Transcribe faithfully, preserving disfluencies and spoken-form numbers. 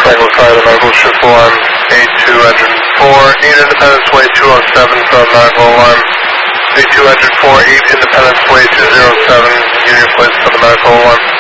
Tango side of medical shift alarm, A two engine four, eight Independence Way two oh seven for medical alarm, A two engine four, eight Independence Way two oh seven, unit placed for the medical alarm.